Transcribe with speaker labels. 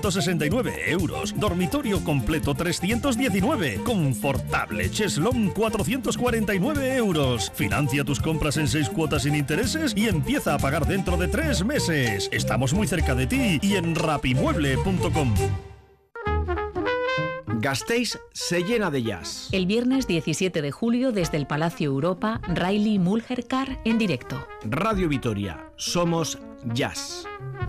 Speaker 1: 169 euros. Dormitorio completo 319. Confortable Cheslón 449 euros. Financia tus compras en 6 cuotas sin intereses y empieza a pagar dentro de 3 meses. Estamos muy cerca de ti y en rapimueble.com.
Speaker 2: Gasteiz se llena de jazz.
Speaker 3: El viernes 17 de julio desde el Palacio Europa, Riley Mulherkar en directo.
Speaker 2: Radio Vitoria, somos jazz.